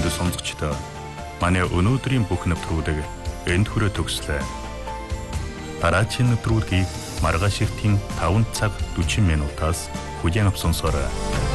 радио сонсогчдоо манай өнөөдрийн бүх нэвтрүүлэг энд хүрээ төгслөө. Дараагийн нэвтрүүлгийг маргааш эртийн 5 цаг 40 минутаас хүлээн авсан сорой.